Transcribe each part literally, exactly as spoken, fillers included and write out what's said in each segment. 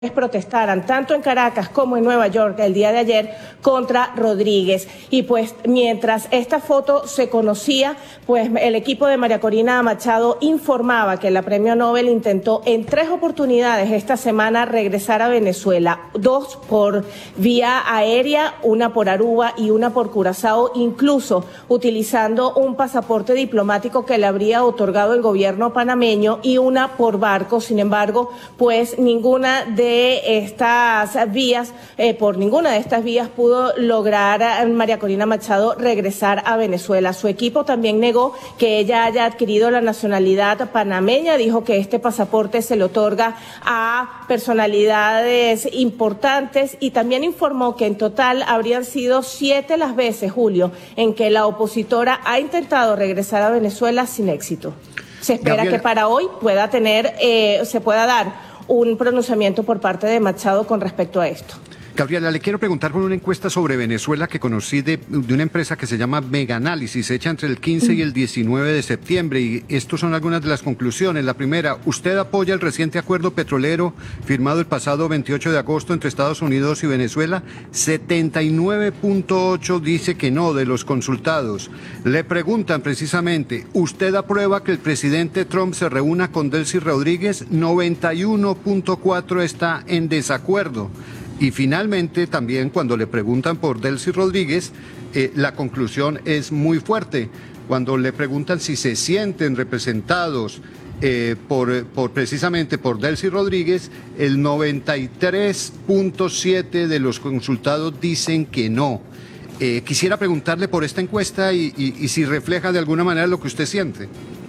protestaran tanto en Caracas como en Nueva York el día de ayer contra Rodríguez. Y pues mientras esta foto se conocía, pues el equipo de María Corina Machado informaba que la premio Nobel intentó en tres oportunidades esta semana regresar a Venezuela, dos por vía aérea, una por Aruba y una por Curazao, incluso utilizando un pasaporte diplomático que le habría otorgado el gobierno panameño, y una por barco. Sin embargo, pues ninguna de de estas vías, eh, por ninguna de estas vías pudo lograr a María Corina Machado regresar a Venezuela. Su equipo también negó que ella haya adquirido la nacionalidad panameña, dijo que este pasaporte se le otorga a personalidades importantes, y también informó que en total habrían sido siete las veces, Julio, en que la opositora ha intentado regresar a Venezuela sin éxito. Se espera Gabriela. que para hoy pueda tener, eh, se pueda dar un pronunciamiento por parte de Machado con respecto a esto. Gabriela, le quiero preguntar por una encuesta sobre Venezuela que conocí de, de una empresa que se llama Mega Análisis, hecha entre el quince y el diecinueve de septiembre, y estas son algunas de las conclusiones. La primera: ¿usted apoya el reciente acuerdo petrolero firmado el pasado veintiocho de agosto entre Estados Unidos y Venezuela? setenta y nueve punto ocho dice que no de los consultados. Le preguntan precisamente: ¿usted aprueba que el presidente Trump se reúna con Delcy Rodríguez? noventa y uno punto cuatro está en desacuerdo. Y finalmente, también cuando le preguntan por Delcy Rodríguez, eh, la conclusión es muy fuerte. Cuando le preguntan si se sienten representados eh, por, por precisamente por Delcy Rodríguez, el noventa y tres punto siete de los consultados dicen que no. Eh, quisiera preguntarle por esta encuesta y, y, y si refleja de alguna manera lo que usted siente.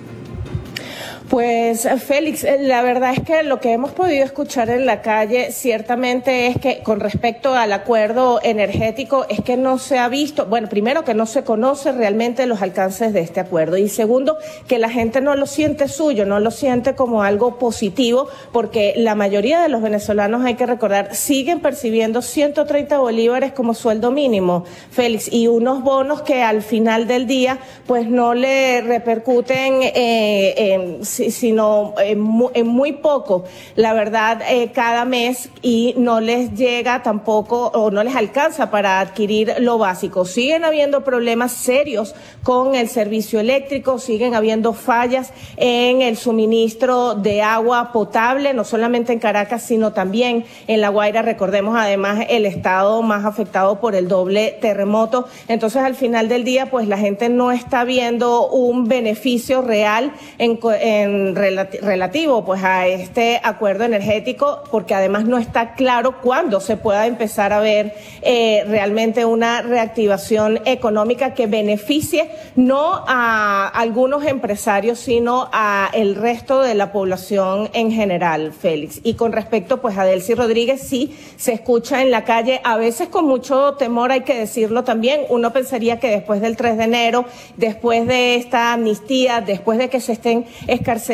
Pues Félix, la verdad es que lo que hemos podido escuchar en la calle ciertamente es que con respecto al acuerdo energético es que no se ha visto, bueno, primero que no se conoce realmente los alcances de este acuerdo, y segundo que la gente no lo siente suyo, no lo siente como algo positivo, porque la mayoría de los venezolanos, hay que recordar, siguen percibiendo ciento treinta bolívares como sueldo mínimo, Félix, y unos bonos que al final del día pues no le repercuten eh, en sino en muy, en muy poco, la verdad, eh, cada mes, y no les llega tampoco o no les alcanza para adquirir lo básico. Siguen habiendo problemas serios con el servicio eléctrico, siguen habiendo fallas en el suministro de agua potable, no solamente en Caracas, sino también en La Guaira. Recordemos además el estado más afectado por el doble terremoto. Entonces, al final del día, pues la gente no está viendo un beneficio real en, en relativo pues a este acuerdo energético, porque además no está claro cuándo se pueda empezar a ver eh, realmente una reactivación económica que beneficie no a algunos empresarios, sino a el resto de la población en general, Félix. Y con respecto pues a Delcy Rodríguez, sí se escucha en la calle, a veces con mucho temor, hay que decirlo también. Uno pensaría que después del tres de enero, después de esta amnistía, después de que se estén escarcelando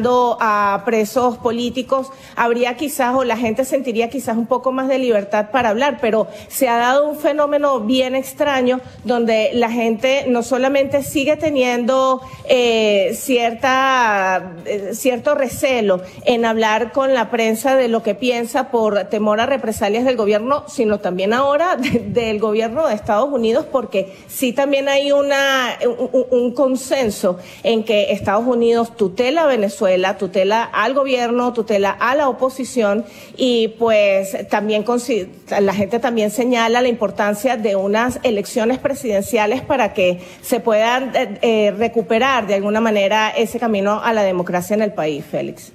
a presos políticos, habría quizás, o la gente sentiría quizás un poco más de libertad para hablar, pero se ha dado un fenómeno bien extraño donde la gente no solamente sigue teniendo eh, cierta, eh, cierto recelo en hablar con la prensa de lo que piensa por temor a represalias del gobierno, sino también ahora de, del gobierno de Estados Unidos, porque sí también hay una, un, un consenso en que Estados Unidos tutela a Venezuela, tutela al gobierno, tutela a la oposición, y pues también la gente también señala la importancia de unas elecciones presidenciales para que se puedan eh, recuperar de alguna manera ese camino a la democracia en el país, Félix.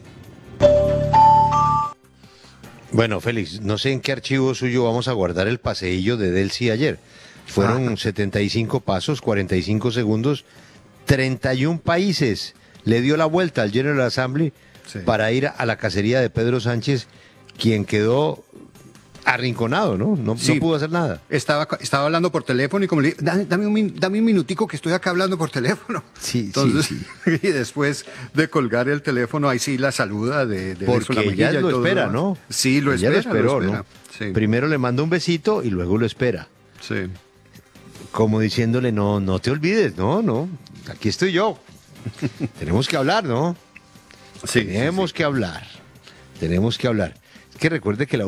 Bueno, Félix, no sé en qué archivo suyo vamos a guardar el paseillo de Delcy ayer. Fueron ah. setenta y cinco pasos, cuarenta y cinco segundos, treinta y un países. Le dio la vuelta al General Assembly sí. para ir a la cacería de Pedro Sánchez, quien quedó arrinconado, ¿no? No, sí. no pudo hacer nada. Estaba, estaba hablando por teléfono y como le dije, dame, dame, un, dame un minutico que estoy acá hablando por teléfono. Sí, Entonces, sí, sí. Y después de colgar el teléfono, ahí sí la saluda de, de Porque la ella lo espera, lo ¿no? Sí, lo ella espera. Lo esperó, lo espera. ¿no? Sí. Primero le manda un besito y luego lo espera. Sí. Como diciéndole, no, no te olvides, no, no, aquí estoy yo. Tenemos que hablar, ¿no? Sí, tenemos sí, sí. que hablar. Tenemos que hablar. que recuerde que la